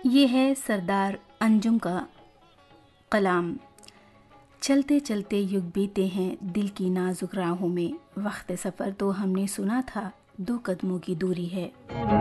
ये है सरदार अंजुम का कलाम। चलते चलते युग बीते हैं दिल की नाजुक राहों में, वक्त सफ़र तो हमने सुना था 2 कदमों की दूरी है।